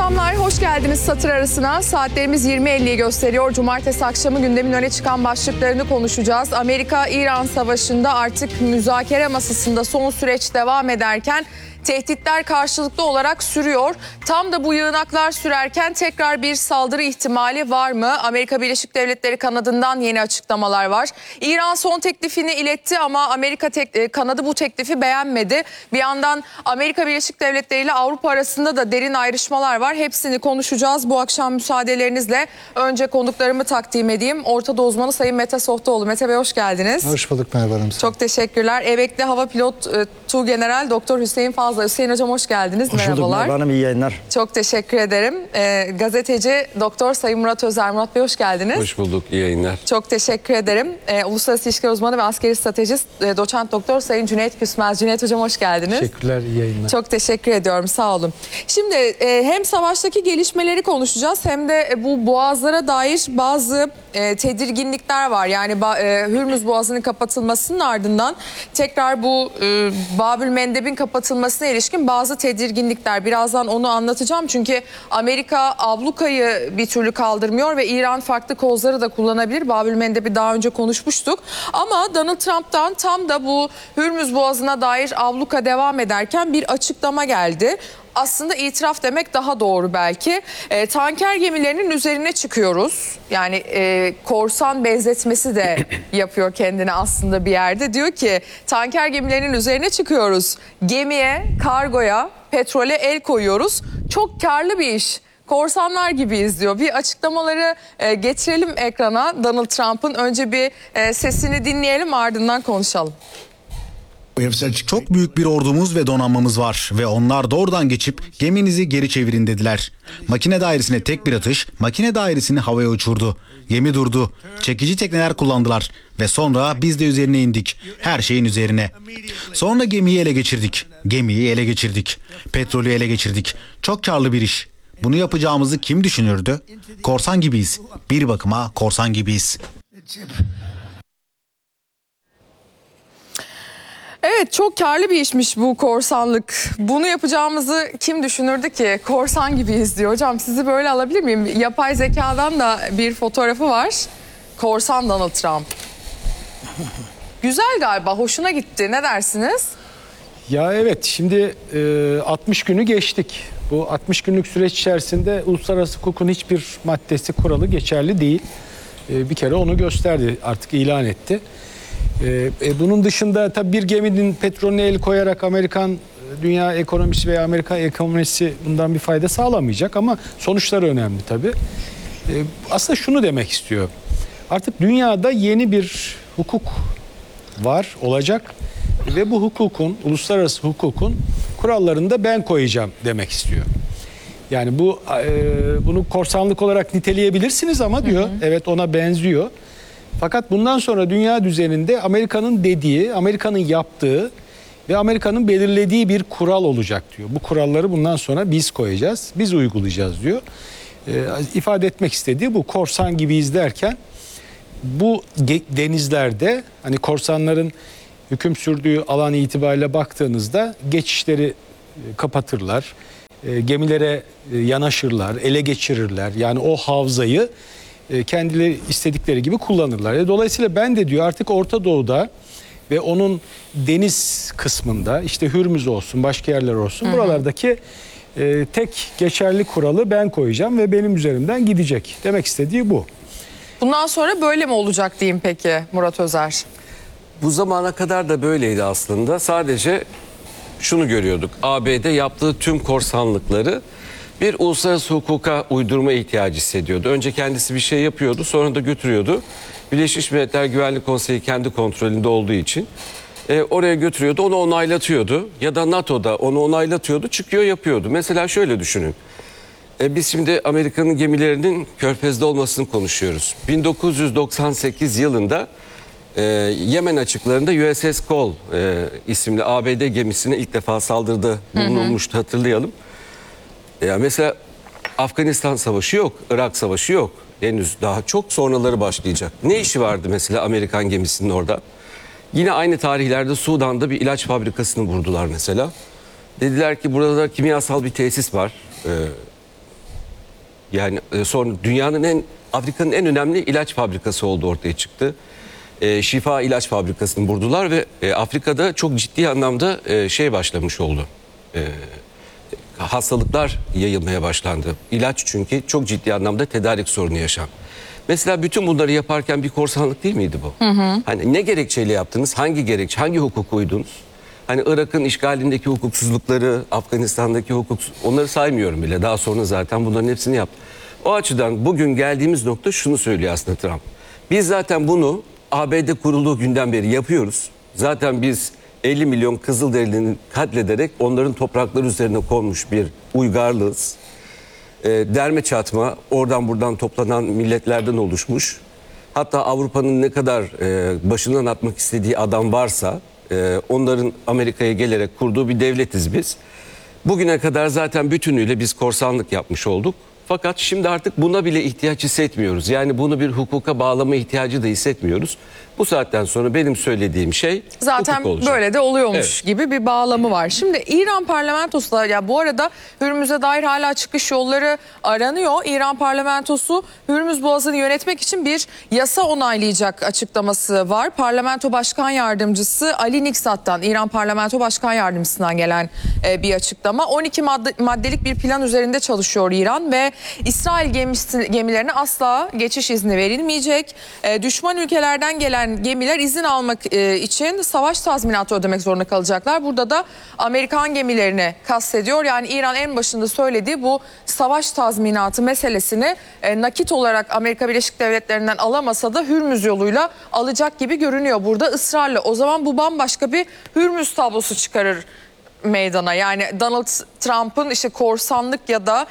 akşamlar, hoş geldiniz Satır Arası'na. Saatlerimiz 20.50'yi gösteriyor. Cumartesi akşamı gündemin öne çıkan başlıklarını konuşacağız. Amerika-İran savaşında artık müzakere masasında son süreç devam ederken tehditler karşılıklı olarak sürüyor. Tam da bu yığınaklar sürerken tekrar bir saldırı ihtimali var mı? Amerika Birleşik Devletleri kanadından yeni açıklamalar var. İran son teklifini iletti ama Amerika kanadı bu teklifi beğenmedi. Bir yandan Amerika Birleşik Devletleri ile Avrupa arasında da derin ayrışmalar var. Hepsini konuşacağız bu akşam müsaadelerinizle. Önce konuklarımı takdim edeyim. Orta Doğu uzmanı Sayın Mete Sohtaoğlu. Mete Bey hoş geldiniz. Hoş bulduk, merhaba hanım. Çok teşekkürler. Emekli Hava Pilot Tuğgeneral Doktor Hüseyin Fazla. Hüseyin Hocam hoş geldiniz. Hoş merhabalar. bulduk, merhaba hanım, iyi yayınlar. Çok teşekkür ederim. Gazeteci Doktor Sayın Murat Özer. Murat Bey hoş geldiniz. Hoş bulduk, iyi yayınlar. Çok teşekkür ederim. Uluslararası İlişkiler Uzmanı ve Askeri Stratejist Doçent Doktor Sayın Cüneyt Küsmez. Cüneyt Hocam hoş geldiniz. Teşekkürler, iyi yayınlar. Çok teşekkür ediyorum, sağ olun. Şimdi hem savaştaki gelişmeleri konuşacağız hem de bu boğazlara dair bazı tedirginlikler var. Yani Hürmüz Boğazı'nın kapatılmasının ardından tekrar bu Babül Mendeb'in kapatılmasına ilişkin bazı tedirginlikler. Birazdan onu anlatacağım çünkü Amerika ablukayı bir türlü kaldırmıyor ve İran farklı kozları da kullanabilir. Babül Mendeb'i daha önce konuşmuştuk. Ama Donald Trump'tan tam da bu Hürmüz Boğazı'na dair abluka devam ederken bir açıklama geldi. Aslında itiraf demek daha doğru belki. Tanker gemilerinin üzerine çıkıyoruz. Yani korsan benzetmesi de yapıyor kendine aslında bir yerde. Diyor ki tanker gemilerinin üzerine çıkıyoruz. Gemiye, kargoya, petrole el koyuyoruz. Çok karlı bir iş. Korsanlar gibiyiz diyor. Bir açıklamaları getirelim ekrana Donald Trump'ın. Önce bir sesini dinleyelim, ardından konuşalım. Çok büyük bir ordumuz ve donanmamız var ve onlar doğrudan geçip geminizi geri çevirin dediler. Makine dairesine tek bir atış makine dairesini havaya uçurdu. Gemi durdu. Çekici tekneler kullandılar ve sonra biz de üzerine indik. Her şeyin üzerine. Sonra gemiyi ele geçirdik. Gemiyi ele geçirdik. Petrolü ele geçirdik. Çok karlı bir iş. Bunu yapacağımızı kim düşünürdü? Korsan gibiyiz. Bir bakıma korsan gibiyiz. Evet, çok karlı bir işmiş bu korsanlık. Bunu yapacağımızı kim düşünürdü ki? Korsan gibiyiz diyor. Hocam sizi böyle alabilir miyim? Yapay zekadan da bir fotoğrafı var. Korsan Donald Trump. Güzel galiba, hoşuna gitti. Ne dersiniz? Ya evet, şimdi 60 günü geçtik. Bu 60 günlük süreç içerisinde uluslararası hukukun hiçbir maddesi, kuralı geçerli değil. Bir kere onu gösterdi, artık ilan etti. Bunun dışında tabii bir geminin petrolüne el koyarak Amerikan dünya ekonomisi veya Amerika ekonomisi bundan bir fayda sağlamayacak ama sonuçları önemli tabii. Aslında şunu demek istiyor. Artık dünyada yeni bir hukuk var, olacak ve bu hukukun, uluslararası hukukun kurallarını da ben koyacağım demek istiyor. Yani bunu korsanlık olarak niteleyebilirsiniz ama diyor, evet ona benziyor. Fakat bundan sonra dünya düzeninde Amerika'nın dediği, Amerika'nın yaptığı ve Amerika'nın belirlediği bir kural olacak diyor. Bu kuralları bundan sonra biz koyacağız, biz uygulayacağız diyor. İfade etmek istediği bu, korsan gibiyiz derken bu denizlerde hani korsanların hüküm sürdüğü alan itibariyle baktığınızda geçişleri kapatırlar, gemilere yanaşırlar, ele geçirirler. Yani o havzayı kendileri istedikleri gibi kullanırlar. Dolayısıyla ben de diyor artık Orta Doğu'da ve onun deniz kısmında işte Hürmüz olsun, başka yerler olsun, buralardaki tek geçerli kuralı ben koyacağım ve benim üzerimden gidecek. Demek istediği bu. Bundan sonra böyle mi olacak diyeyim peki Murat Özer? Bu zamana kadar da böyleydi aslında. Sadece şunu görüyorduk. ABD yaptığı tüm korsanlıkları bir uluslararası hukuka uydurma ihtiyacı hissediyordu. Önce kendisi bir şey yapıyordu, sonra da götürüyordu. Birleşmiş Milletler Güvenlik Konseyi kendi kontrolünde olduğu için oraya götürüyordu, onu onaylatıyordu. Ya da NATO'da onu onaylatıyordu, çıkıyor yapıyordu. Mesela şöyle düşünün. Biz şimdi Amerika'nın gemilerinin Körfez'de olmasını konuşuyoruz. 1998 yılında Yemen açıklarında USS Cole isimli ABD gemisine ilk defa saldırıda bulunulmuştu, hatırlayalım. Mesela Afganistan Savaşı yok, Irak Savaşı yok. Henüz daha çok sonraları başlayacak. Ne işi vardı mesela Amerikan gemisinin orada? Yine aynı tarihlerde Sudan'da bir ilaç fabrikasını vurdular mesela. Dediler ki burada kimyasal bir tesis var. Yani sonra Afrika'nın en önemli ilaç fabrikası olduğu ortaya çıktı. Şifa ilaç fabrikasını vurdular ve Afrika'da çok ciddi anlamda başlamış oldu. Hastalıklar yayılmaya başlandı. İlaç çünkü çok ciddi anlamda tedarik sorunu yaşan. Mesela bütün bunları yaparken bir korsanlık değil miydi bu? Hani ne gerekçeyle yaptınız? Hangi gerekçe, hangi hukuku uydunuz? Hani Irak'ın işgalindeki hukuksuzlukları, Afganistan'daki onları saymıyorum bile. Daha sonra zaten bunların hepsini yaptı. O açıdan bugün geldiğimiz nokta şunu söylüyor aslında Trump. Biz zaten bunu ABD kurulduğu günden beri yapıyoruz. Zaten biz 50 milyon Kızılderili'ni katlederek onların toprakları üzerine konmuş bir uygarlığız. Derme çatma oradan buradan toplanan milletlerden oluşmuş. Hatta Avrupa'nın ne kadar başından atmak istediği adam varsa onların Amerika'ya gelerek kurduğu bir devletiz biz. Bugüne kadar zaten bütünüyle biz korsanlık yapmış olduk. Fakat şimdi artık buna bile ihtiyaç hissetmiyoruz. Yani bunu bir hukuka bağlama ihtiyacı da hissetmiyoruz. Bu saatten sonra benim söylediğim şey zaten hukuk olacak. böyle de oluyormuş Evet. gibi bir bağlamı var. Şimdi İran parlamentosu da, ya bu arada Hürmüz'e dair hala çıkış yolları aranıyor. İran parlamentosu Hürmüz Boğazı'nı yönetmek için bir yasa onaylayacak açıklaması var. Parlamento Başkan Yardımcısı Ali Niksat'tan, İran Parlamento Başkan Yardımcısından gelen bir açıklama. 12 maddelik bir plan üzerinde çalışıyor İran ve İsrail gemilerine asla geçiş izni verilmeyecek. Düşman ülkelerden gelen gemiler izin almak için savaş tazminatı ödemek zorunda kalacaklar. Burada da Amerikan gemilerini kastediyor. Yani İran en başında söylediği bu savaş tazminatı meselesini nakit olarak Amerika Birleşik Devletleri'nden alamasa da Hürmüz yoluyla alacak gibi görünüyor burada ısrarla. O zaman bu bambaşka bir Hürmüz tablosu çıkarır meydana. Yani Donald Trump'ın işte korsanlık ya da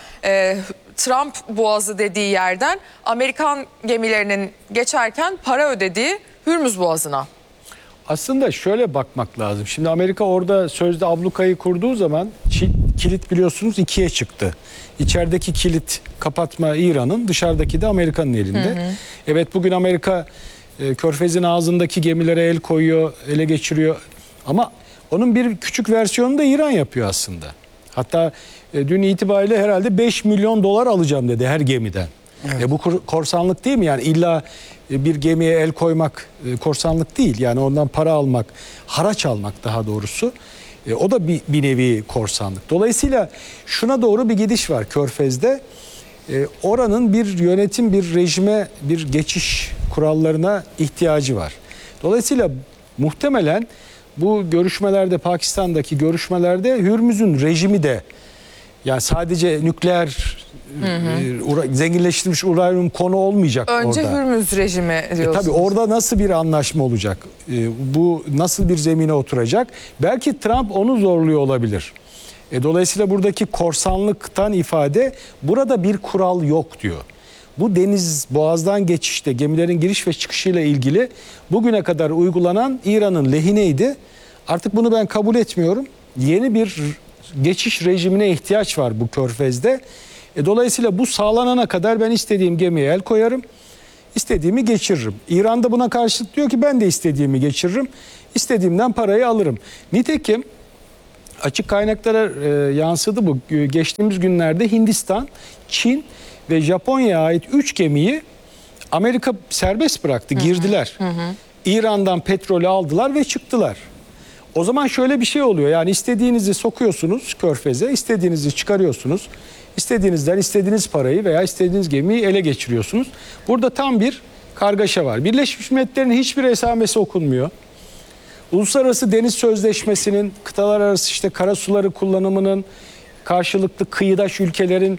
Trump Boğazı dediği yerden Amerikan gemilerinin geçerken para ödediği Hürmüz Boğazı'na. Aslında şöyle bakmak lazım. Şimdi Amerika orada sözde ablukayı kurduğu zaman kilit biliyorsunuz ikiye çıktı. İçerideki kilit kapatma İran'ın, dışarıdaki de Amerika'nın elinde. Evet, bugün Amerika Körfez'in ağzındaki gemilere el koyuyor, ele geçiriyor. Ama onun bir küçük versiyonunu da İran yapıyor aslında. Hatta dün itibariyle herhalde 5 milyon dolar alacağım dedi her gemiden. Evet. Bu korsanlık değil mi? Yani illa bir gemiye el koymak korsanlık değil. Yani ondan para almak, haraç almak daha doğrusu. O da bir nevi korsanlık. Dolayısıyla şuna doğru bir gidiş var Körfez'de. Oranın bir yönetim, bir rejime, bir geçiş kurallarına ihtiyacı var. Dolayısıyla muhtemelen bu görüşmelerde, Pakistan'daki görüşmelerde Hürmüz'ün rejimi de, yani sadece nükleer zenginleştirilmiş uranyum konu olmayacak önce orada. Hürmüz rejimi diyorsunuz. Tabii orada nasıl bir anlaşma olacak? Bu nasıl bir zemine oturacak? Belki Trump onu zorluyor olabilir. Dolayısıyla buradaki korsanlıktan ifade, burada bir kural yok diyor. Bu deniz boğazdan geçişte gemilerin giriş ve çıkışıyla ilgili bugüne kadar uygulanan İran'ın lehineydi. Artık bunu ben kabul etmiyorum. Yeni bir geçiş rejimine ihtiyaç var bu Körfez'de. Dolayısıyla bu sağlanana kadar ben istediğim gemiye el koyarım, istediğimi geçiririm. İran da buna karşılık diyor ki ben de istediğimi geçiririm, istediğimden parayı alırım. Nitekim açık kaynaklara yansıdı bu. Geçtiğimiz günlerde Hindistan, Çin ve Japonya'ya ait 3 gemiyi Amerika serbest bıraktı, girdiler. İran'dan petrolü aldılar ve çıktılar. O zaman şöyle bir şey oluyor, yani istediğinizi sokuyorsunuz Körfez'e, istediğinizi çıkarıyorsunuz. İstediğinizden istediğiniz parayı veya istediğiniz gemiyi ele geçiriyorsunuz. Burada tam bir kargaşa var. Birleşmiş Milletler'in hiçbir esamesi okunmuyor. Uluslararası Deniz Sözleşmesi'nin, kıtalar arası işte karasuları kullanımının, karşılıklı kıyıdaş ülkelerin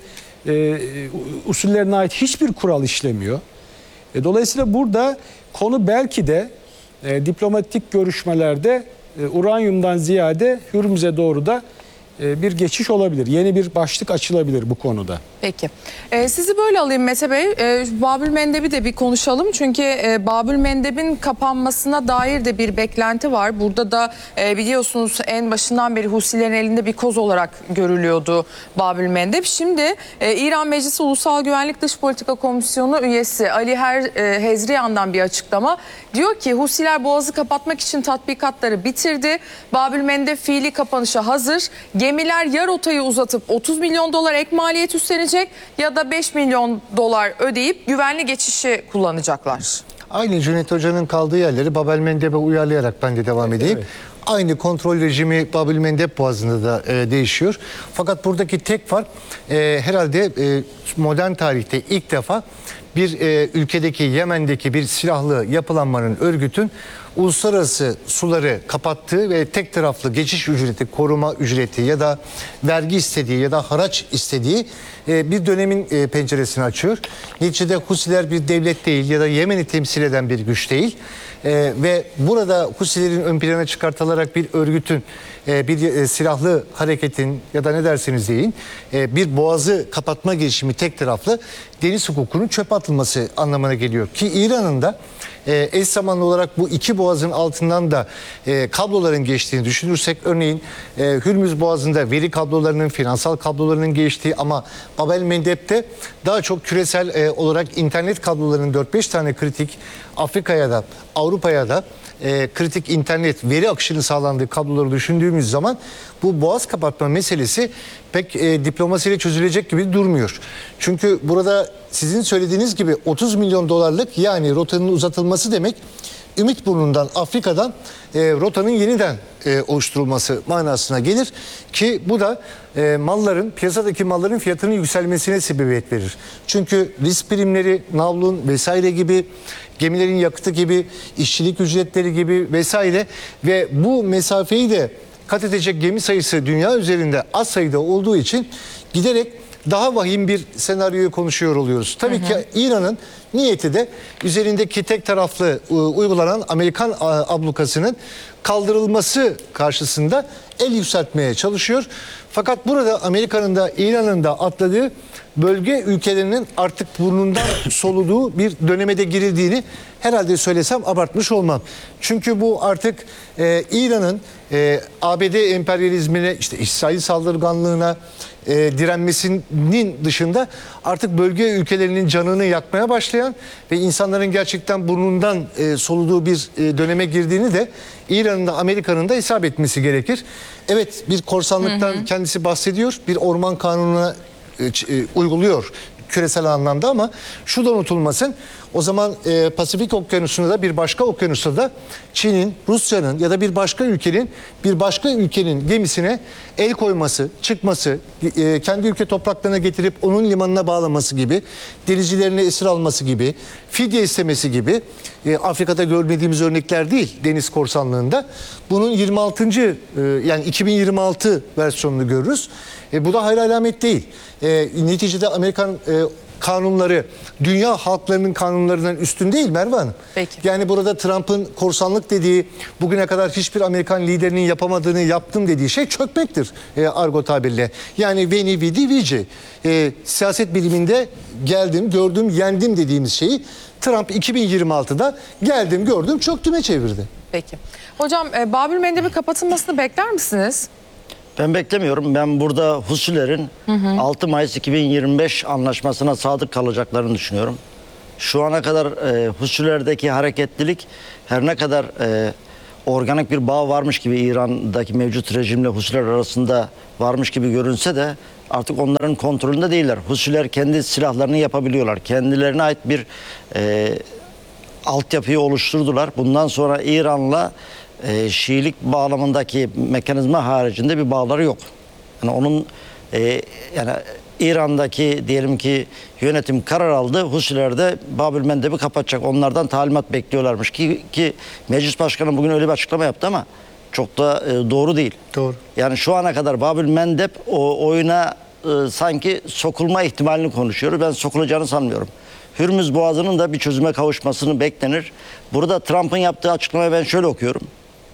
usullerine ait hiçbir kural işlemiyor. Dolayısıyla burada konu belki de diplomatik görüşmelerde uranyumdan ziyade Hürmüz'e doğru da bir geçiş olabilir. Yeni bir başlık açılabilir bu konuda. Peki. Sizi böyle alayım Mete Bey. Babül Mendeb'i de bir konuşalım. Çünkü Babül Mendeb'in kapanmasına dair de bir beklenti var. Burada da biliyorsunuz en başından beri Husilerin elinde bir koz olarak görülüyordu Babül Mendeb. Şimdi İran Meclisi Ulusal Güvenlik Dış Politika Komisyonu üyesi Ali Hezriyan'dan bir açıklama. Diyor ki Husiler Boğaz'ı kapatmak için tatbikatları bitirdi. Babül Mendeb fiili kapanışa hazır. gemiler ya rotayı uzatıp 30 milyon dolar ek maliyet üstlenecek ya da 5 milyon dolar ödeyip güvenli geçişi kullanacaklar. Aynı Cüneyt Hoca'nın kaldığı yerleri Bab el-Mendeb'e uyarlayarak ben de devam edeyim. Evet. Aynı kontrol rejimi Bab el-Mendeb Boğazı'nda da değişiyor. Fakat buradaki tek fark herhalde modern tarihte ilk defa bir ülkedeki Yemen'deki bir silahlı yapılanmanın, örgütün uluslararası suları kapattığı ve tek taraflı geçiş ücreti, koruma ücreti ya da vergi istediği ya da haraç istediği bir dönemin penceresini açıyor. Neticede Husiler bir devlet değil ya da Yemen'i temsil eden bir güç değil. Ve burada Husilerin ön plana çıkartılarak bir örgütün, bir silahlı hareketin ya da ne derseniz deyin, bir boğazı kapatma girişimi tek taraflı deniz hukukunun çöpe atılması anlamına geliyor. Ki İran'ın da eş zamanlı olarak bu iki boğazın altından da kabloların geçtiğini düşünürsek, örneğin Hürmüz Boğazı'nda veri kablolarının, finansal kablolarının geçtiği ama Bab el-Mendeb'de daha çok küresel olarak internet kablolarının 4-5 tane kritik, Afrika'ya da Avrupa'ya da kritik internet veri akışının sağlandığı kabloları düşündüğümüz zaman bu boğaz kapatma meselesi pek diplomasiyle çözülecek gibi durmuyor. Çünkü burada sizin söylediğiniz gibi 30 milyon dolarlık, yani rotanın uzatılması demek, Ümitburnu'ndan, Afrika'dan rotanın yeniden oluşturulması manasına gelir ki bu da malların, piyasadaki malların fiyatının yükselmesine sebebiyet verir. Çünkü risk primleri, navlun vesaire gibi, gemilerin yakıtı gibi, işçilik ücretleri gibi vesaire ve bu mesafeyi de kat edecek gemi sayısı dünya üzerinde az sayıda olduğu için giderek daha vahim bir senaryoyu konuşuyor oluyoruz. Tabii ki İran'ın niyeti de üzerindeki tek taraflı uygulanan Amerikan ablukasının kaldırılması karşısında el yükseltmeye çalışıyor. Fakat burada Amerika'nın da İran'ın da atladığı, bölge ülkelerinin artık burnundan soluduğu bir döneme de girildiğini herhalde söylesem abartmış olmam. Çünkü bu artık İran'ın ABD emperyalizmine, işte İsrail saldırganlığına direnmesinin dışında artık bölge ülkelerinin canını yakmaya başlayan ve insanların gerçekten burnundan soluduğu bir döneme girdiğini de İran'ın da Amerika'nın da hesap etmesi gerekir. Evet, bir korsanlıktan kendisi bahsediyor, bir orman kanununa uyguluyor küresel anlamda ama şu da unutulmasın. O zaman Pasifik Okyanusu'nda da bir başka okyanusta da Çin'in, Rusya'nın ya da bir başka ülkenin gemisine el koyması, çıkması, kendi ülke topraklarına getirip onun limanına bağlaması gibi, denizcilerini esir alması gibi, fidye istemesi gibi Afrika'da görmediğimiz örnekler değil deniz korsanlığında. Bunun 26. yani 2026 versiyonunu görürüz. Bu da hayır alamet değil. Neticede Amerikan kanunları dünya halklarının kanunlarından üstün değil Merve Hanım. Peki. Yani burada Trump'ın korsanlık dediği, bugüne kadar hiçbir Amerikan liderinin yapamadığını yaptım dediği şey çökmektir argo tabirle. Yani veni vidi vici. Siyaset biliminde geldim, gördüm, yendim dediğimiz şeyi Trump 2026'da geldim, gördüm, çöktüme çevirdi. Peki. Hocam Bab el-Mendeb'in kapatılmasını bekler misiniz? Ben beklemiyorum. Ben burada Husilerin 6 Mayıs 2025 anlaşmasına sadık kalacaklarını düşünüyorum. Şu ana kadar Husilerdeki hareketlilik her ne kadar organik bir bağ varmış gibi İran'daki mevcut rejimle Husiler arasında varmış gibi görünse de artık onların kontrolünde değiller. Husiler kendi silahlarını yapabiliyorlar. Kendilerine ait bir altyapıyı oluşturdular. Bundan sonra İran'la Şiilik bağlamındaki mekanizma haricinde bir bağları yok. Yani onun yani İran'daki diyelim ki yönetim karar aldı. Husiler de Bab el-Mendeb'i kapatacak. Onlardan talimat bekliyorlarmış ki Meclis Başkanı bugün öyle bir açıklama yaptı ama çok da doğru değil. Doğru. Yani şu ana kadar Bab el-Mendeb o oyuna sanki sokulma ihtimalini konuşuyor. Ben sokulacağını sanmıyorum. Hürmüz Boğazı'nın da bir çözüme kavuşmasını beklenir. Burada Trump'ın yaptığı açıklamayı ben şöyle okuyorum.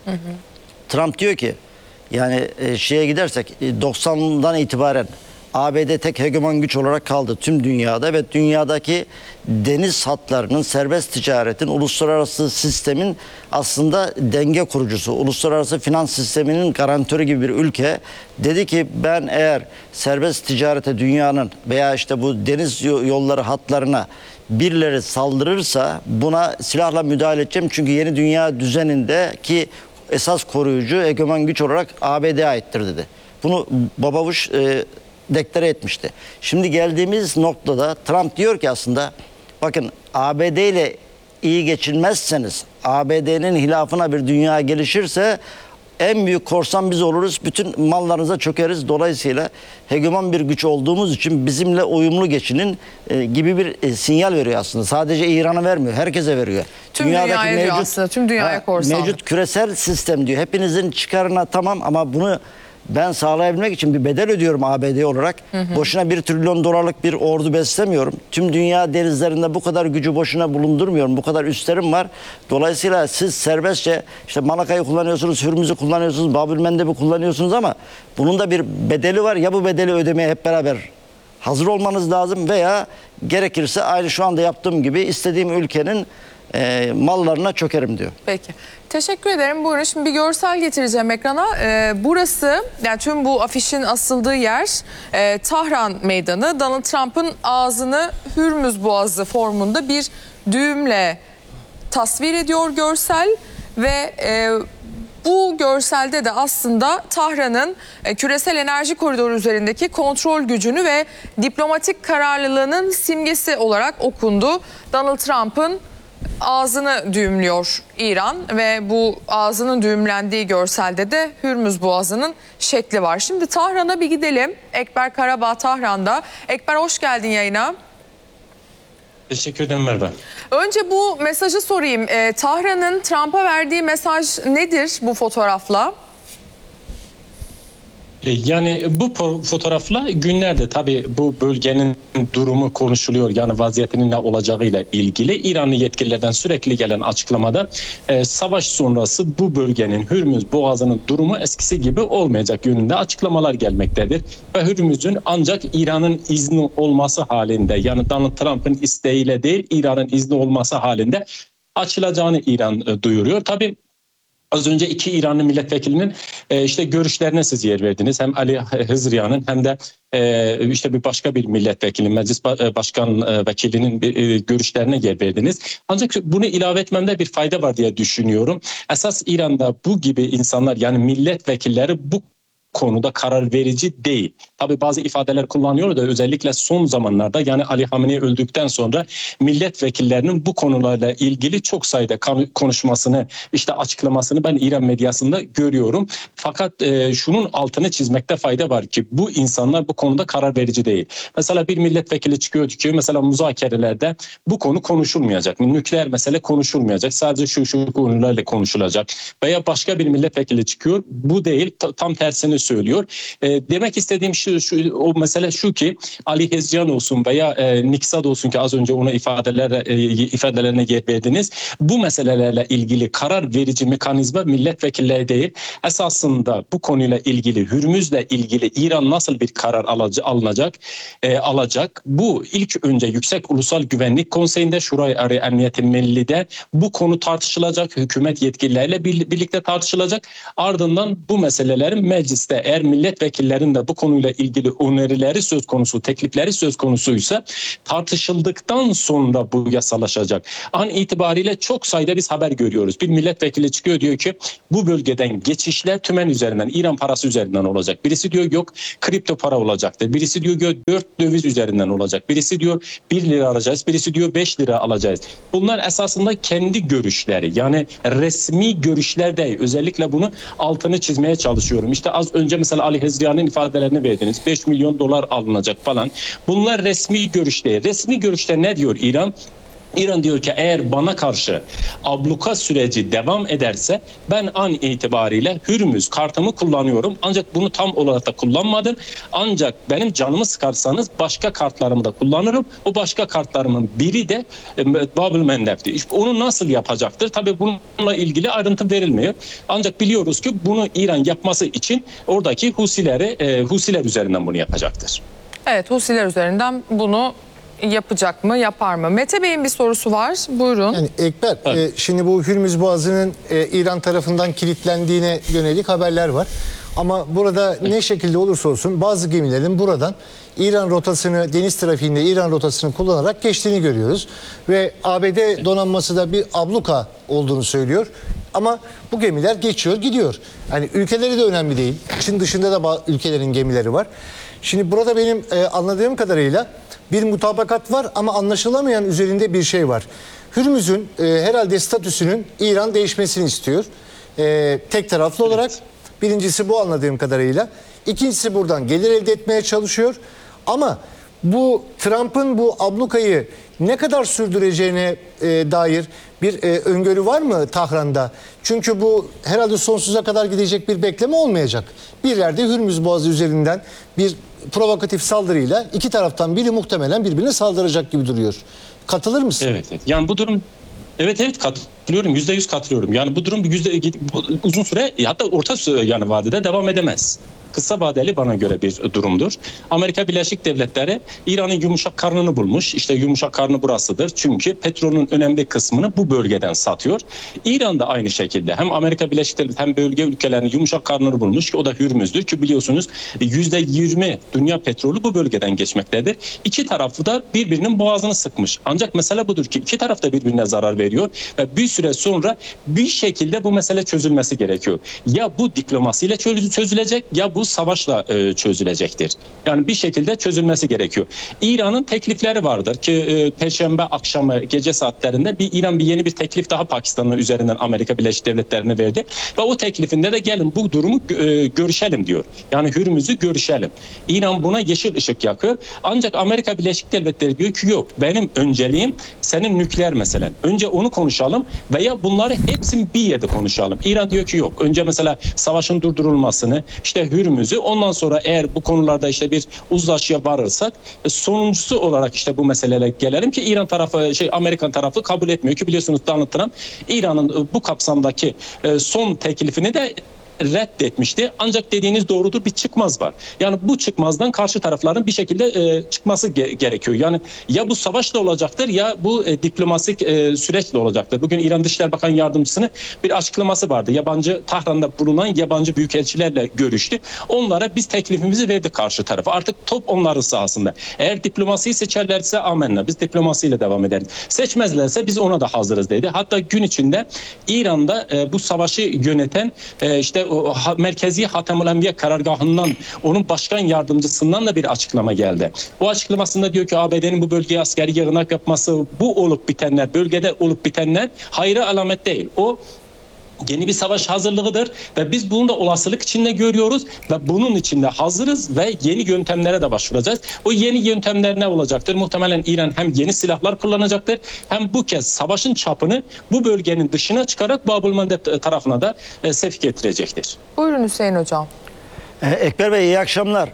Trump diyor ki yani şeye gidersek 90'dan itibaren ABD tek hegemon güç olarak kaldı tüm dünyada ve dünyadaki deniz hatlarının, serbest ticaretin, uluslararası sistemin aslında denge kurucusu, uluslararası finans sisteminin garantörü gibi bir ülke. Dedi ki ben eğer serbest ticarete dünyanın veya işte bu deniz yolları hatlarına birileri saldırırsa buna silahla müdahale edeceğim. Çünkü yeni dünya düzenindeki esas koruyucu, egemen güç olarak ABD'ye aittir dedi. Bunu Baba Bush deklare etmişti. Şimdi geldiğimiz noktada Trump diyor ki aslında bakın ABD ile iyi geçinmezseniz, ABD'nin hilafına bir dünya gelişirse en büyük korsan biz oluruz. Bütün mallarınıza çökeriz. Dolayısıyla hegemon bir güç olduğumuz için bizimle uyumlu geçinin gibi bir sinyal veriyor aslında. Sadece İran'a vermiyor. Herkese veriyor. Tüm dünyaya diyor aslında. Tüm dünyaya korsanlık. Mevcut küresel sistem diyor. Hepinizin çıkarına tamam ama bunu ben sağlayabilmek için bir bedel ödüyorum ABD olarak. Boşuna $1 trilyon bir ordu beslemiyorum. Tüm dünya denizlerinde bu kadar gücü boşuna bulundurmuyorum. Bu kadar üslerim var. Dolayısıyla siz serbestçe işte Malaka'yı kullanıyorsunuz, Hürmüz'ü kullanıyorsunuz, Babülmendeb'i kullanıyorsunuz ama bunun da bir bedeli var. Ya bu bedeli ödemeye hep beraber hazır olmanız lazım veya gerekirse aynı şu anda yaptığım gibi istediğim ülkenin mallarına çökerim diyor. Peki. Teşekkür ederim. Buyurun, şimdi bir görsel getireceğim ekrana. Burası, yani tüm bu afişin asıldığı yer Tahran Meydanı. Donald Trump'ın ağzını Hürmüz Boğazı formunda bir düğümle tasvir ediyor görsel ve bu görselde de aslında Tahran'ın küresel enerji koridoru üzerindeki kontrol gücünü ve diplomatik kararlılığının simgesi olarak okundu. Donald Trump'ın ağzını düğümlüyor İran ve bu ağzının düğümlendiği görselde de Hürmüz Boğazı'nın şekli var. Şimdi Tahran'a bir gidelim. Ekber Karabağ Tahran'da. Ekber, hoş geldin yayına. Teşekkür ederim Merve. Önce bu mesajı sorayım. Tahran'ın Trump'a verdiği mesaj nedir bu fotoğrafla? Yani bu fotoğrafla günlerde tabii bu bölgenin durumu konuşuluyor. Yani vaziyetinin ne olacağıyla ilgili İranlı yetkililerden sürekli gelen açıklamada savaş sonrası bu bölgenin Hürmüz Boğazı'nın durumu eskisi gibi olmayacak yönünde açıklamalar gelmektedir. Ve Hürmüz'ün ancak İran'ın izni olması halinde, yani Donald Trump'ın isteğiyle değil İran'ın izni olması halinde açılacağını İran duyuruyor. Tabii az önce iki İranlı milletvekilinin işte görüşlerine siz yer verdiniz. Hem Ali Hızriyan'ın hem de işte bir başka bir milletvekilinin, meclis başkan vekilinin görüşlerine yer verdiniz. Ancak bunu ilave etmemde bir fayda var diye düşünüyorum. Esas İran'da bu gibi insanlar, yani milletvekilleri bu konuda karar verici değil. Tabii bazı ifadeler kullanıyor da özellikle son zamanlarda, yani Ali Hamenei öldükten sonra milletvekillerinin bu konularla ilgili çok sayıda konuşmasını, işte açıklamasını ben İran medyasında görüyorum. Fakat şunun altını çizmekte fayda var ki bu insanlar bu konuda karar verici değil. Mesela bir milletvekili çıkıyor diyor mesela müzakerelerde bu konu konuşulmayacak. Nükleer mesele konuşulmayacak. Sadece şu konularla konuşulacak. Veya başka bir milletvekili çıkıyor. Bu değil, tam tersini söylüyor. Demek istediğim o mesele şu ki Ali Hezcan olsun veya Niksad olsun ki az önce ona ifadelerine yer verdiniz. Bu meselelerle ilgili karar verici mekanizma milletvekilleri değil. Esasında bu konuyla ilgili, Hürmüz'le ilgili İran nasıl bir karar alacak? Bu ilk önce Yüksek Ulusal Güvenlik Konseyi'nde, Şurayı Emniyeti Milli'de bu konu tartışılacak. Hükümet yetkilileriyle birlikte tartışılacak. Ardından bu meselelerin mecliste, eğer milletvekillerinin de bu konuyla ilgili önerileri söz konusu, teklifleri söz konusuysa tartışıldıktan sonra bu yasalaşacak. An itibariyle çok sayıda biz haber görüyoruz. Bir milletvekili çıkıyor diyor ki bu bölgeden geçişler tümen üzerinden, İran parası üzerinden olacak. Birisi diyor yok kripto para olacaktır. Birisi diyor 4 döviz üzerinden olacak. Birisi diyor 1 lira alacağız. Birisi diyor 5 lira alacağız. Bunlar esasında kendi görüşleri. Yani resmi görüşler değil. Özellikle bunu altını çizmeye çalışıyorum. İşte az önce mesela Ali Hezriyan'ın ifadelerini verdiniz. 5 milyon dolar alınacak falan. Bunlar resmi görüş değil. Resmi görüşte ne diyor İran? İran diyor ki eğer bana karşı abluka süreci devam ederse ben an itibariyle Hürmüz kartımı kullanıyorum. Ancak bunu tam olarak da kullanmadım. Ancak benim canımı sıkarsanız başka kartlarımı da kullanırım. O başka kartlarımın biri de Babülmendeb'ti. İşte onu nasıl yapacaktır? Tabii bununla ilgili ayrıntı verilmiyor. Ancak biliyoruz ki bunu İran yapması için oradaki Husiler üzerinden bunu yapacaktır. Evet, Husiler üzerinden bunu yapacak mı, yapar mı? Mete Bey'in bir sorusu var. Buyurun. Yani Ekber, şimdi bu Hürmüz Boğazı'nın İran tarafından kilitlendiğine yönelik haberler var. Ama burada ne şekilde olursa olsun bazı gemilerin buradan İran rotasını, deniz trafiğinde İran rotasını kullanarak geçtiğini görüyoruz. Ve ABD donanması da bir abluka olduğunu söylüyor. Ama bu gemiler geçiyor, gidiyor. Yani ülkeleri de önemli değil. Çin dışında da ülkelerin gemileri var. Şimdi burada benim anladığım kadarıyla bir mutabakat var ama anlaşılamayan üzerinde bir şey var. Hürmüz'ün herhalde statüsünün İran değişmesini istiyor. Tek taraflı olarak. Birincisi bu anladığım kadarıyla. İkincisi buradan gelir elde etmeye çalışıyor. Ama bu Trump'ın bu ablukayı ne kadar sürdüreceğine dair bir öngörü var mı Tahran'da? Çünkü bu herhalde sonsuza kadar gidecek bir bekleme olmayacak. Bir yerde Hürmüz Boğazı üzerinden bir provokatif saldırıyla iki taraftan biri muhtemelen birbirine saldıracak gibi duruyor. Katılır mısın? Evet. Yani bu durum evet katılıyorum. %100 katılıyorum. Yani bu durum uzun süre hatta orta yani vadede devam edemez. Kısa vadeli bana göre bir durumdur. Amerika Birleşik Devletleri İran'ın yumuşak karnını bulmuş. İşte yumuşak karnı burasıdır. Çünkü petrolün önemli kısmını bu bölgeden satıyor. İran da aynı şekilde hem Amerika Birleşik Devletleri hem bölge ülkelerinin yumuşak karnını bulmuş ki o da Hürmüz'dür ki biliyorsunuz %20 dünya petrolü bu bölgeden geçmektedir. İki tarafı da birbirinin boğazını sıkmış. Ancak mesele budur ki iki taraf da birbirine zarar veriyor ve bir süre sonra bir şekilde bu mesele çözülmesi gerekiyor. Ya bu diplomasiyle çözülecek ya bu savaşla çözülecektir. Yani bir şekilde çözülmesi gerekiyor. İran'ın teklifleri vardır ki Perşembe akşamı gece saatlerinde İran yeni bir teklif daha Pakistan'ın üzerinden Amerika Birleşik Devletleri'ne verdi ve o teklifinde de gelin bu durumu görüşelim diyor. Yani Hürmüz'ü görüşelim. İran buna yeşil ışık yakıyor. Ancak Amerika Birleşik Devletleri diyor ki yok benim önceliğim senin nükleer meselen. Önce onu konuşalım veya bunları hepsini bir yerde konuşalım. İran diyor ki yok. Önce mesela savaşın durdurulmasını işte Hürmüz'ü ondan sonra eğer bu konularda işte bir uzlaşıya varırsak sonuncusu olarak işte bu meselelere gelelim ki İran tarafı Amerikan tarafı kabul etmiyor ki biliyorsunuz Donald Trump İran'ın bu kapsamdaki son teklifini de reddetmişti. Ancak dediğiniz doğrudur bir çıkmaz var. Yani bu çıkmazdan karşı tarafların bir şekilde çıkması gerekiyor. Yani ya bu savaşla olacaktır ya bu diplomatik süreçle olacaktır. Bugün İran Dışişleri Bakan Yardımcısının bir açıklaması vardı. Tahran'da bulunan yabancı büyükelçilerle görüştü. Onlara biz teklifimizi verdik karşı tarafa. Artık top onların sahasında. Eğer diplomasiyi seçerlerse amenna. Biz diplomasiyle devam ederiz. Seçmezlerse biz ona da hazırız dedi. Hatta gün içinde İran'da bu savaşı yöneten işte o Merkezi Hatemül Enbiya karargahından onun başkan yardımcısından da bir açıklama geldi. O açıklamasında diyor ki ABD'nin bu bölgeye askeri yığınak yapması bu olup bitenler bölgede olup bitenler hayra alamet değil. O yeni bir savaş hazırlığıdır ve biz bunu da olasılık içinde görüyoruz ve bunun içinde hazırız ve yeni yöntemlere de başvuracağız. O yeni yöntemler ne olacaktır? Muhtemelen İran hem yeni silahlar kullanacaktır hem bu kez savaşın çapını bu bölgenin dışına çıkarak Bab-ül Mandeb tarafına da sevk ettirecektir. Buyurun Hüseyin Hocam. Ekber Bey iyi akşamlar.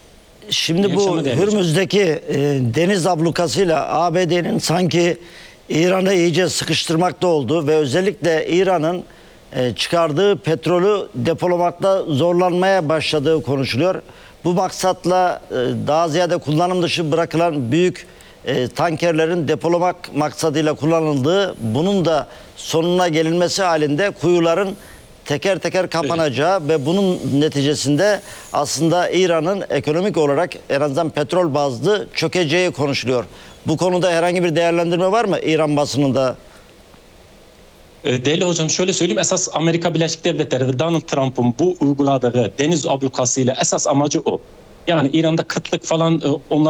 Şimdi İyi bu akşamlar Hürmüz'deki deniz ablukasıyla ABD'nin sanki İran'ı iyice sıkıştırmakta olduğu ve özellikle İran'ın çıkardığı petrolü depolamakta zorlanmaya başladığı konuşuluyor. Bu maksatla daha ziyade kullanım dışı bırakılan büyük tankerlerin depolamak maksadıyla kullanıldığı, bunun da sonuna gelinmesi halinde kuyuların teker teker kapanacağı ve bunun neticesinde aslında İran'ın ekonomik olarak en azından petrol bazlı çökeceği konuşuluyor. Bu konuda herhangi bir değerlendirme var mı İran basınında? Değerli hocam şöyle söyleyeyim, esas Amerika Birleşik Devletleri ve Donald Trump'ın bu uyguladığı deniz ablukasıyla esas amacı o. Yani İran'da kıtlık falan onlar